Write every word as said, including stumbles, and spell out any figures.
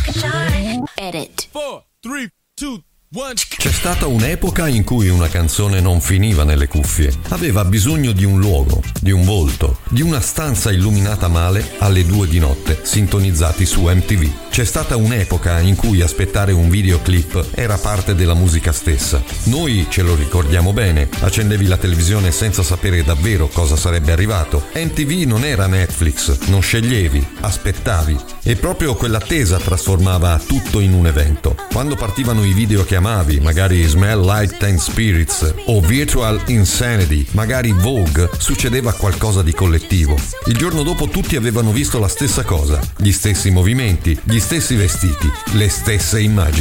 Edit. Four, three, two, one. C'è stata un'epoca in cui una canzone non finiva nelle cuffie. Aveva bisogno di un luogo, di un volto, di una stanza illuminata male alle due di notte, sintonizzati su M T V. C'è stata un'epoca in cui aspettare un videoclip era parte della musica stessa. Noi ce lo ricordiamo bene. Accendevi la televisione senza sapere davvero cosa sarebbe arrivato. M T V non era Netflix, non sceglievi, aspettavi. E proprio quell'attesa trasformava tutto in un evento. Quando partivano i video che amavi, magari Smell Like Teen Spirits o Virtual Insanity, magari Vogue, succedeva qualcosa di collettivo. Il giorno dopo tutti avevano visto la stessa cosa, gli stessi movimenti, gli stessi vestiti, le stesse immagini.